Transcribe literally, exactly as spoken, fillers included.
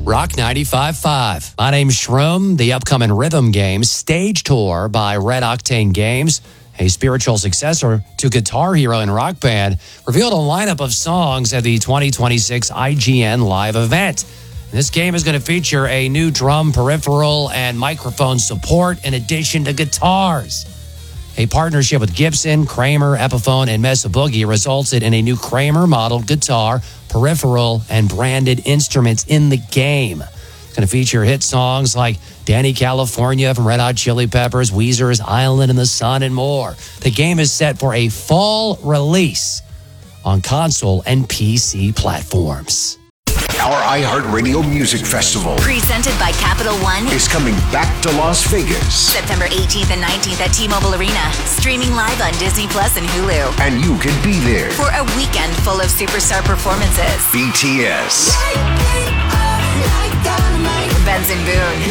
Rock ninety-five point five. My name's Shroom. The upcoming Rhythm Games stage tour by Red Octane Games, a spiritual successor to Guitar Hero and Rock Band, revealed a lineup of songs at the twenty twenty-six I G N Live event. This game is going to feature a new drum peripheral and microphone support in addition to guitars. A partnership with Gibson, Kramer, Epiphone, and Mesa Boogie resulted in a new Kramer-modeled guitar, peripheral, and branded instruments in the game. It's going to feature hit songs like Danny California from Red Hot Chili Peppers, Weezer's Island in the Sun, and more. The game is set for a fall release on console and P C platforms. Our iHeartRadio Music Festival, presented by Capital One, is coming back to Las Vegas. September eighteenth and nineteenth at T-Mobile Arena. Streaming live on Disney Plus and Hulu. And you can be there for a weekend full of superstar performances. B T S, Benson Boone,